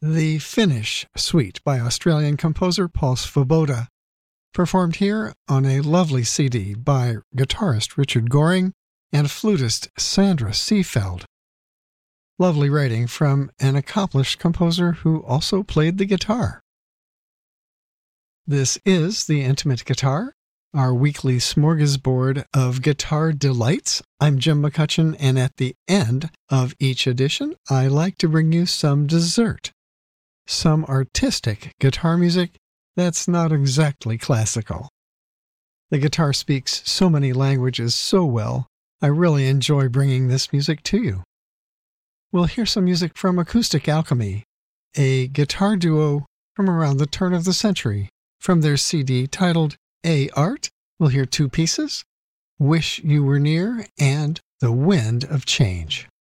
The Finnish Suite by Australian composer Paul Svoboda, performed here on a lovely CD by guitarist Richard Goring and flutist Sandra Seefeld. Lovely writing from an accomplished composer who also played the guitar. This is The Intimate Guitar, our weekly smorgasbord of guitar delights. I'm Jim McCutcheon, and at the end of each edition, I like to bring you some dessert. Some artistic guitar music that's not exactly classical. The guitar speaks so many languages so well, I really enjoy bringing this music to you. We'll hear some music from Acoustic Alchemy, a guitar duo from around the turn of the century. From their CD titled A Art, we'll hear two pieces, Wish You Were Near and The Wind of Change.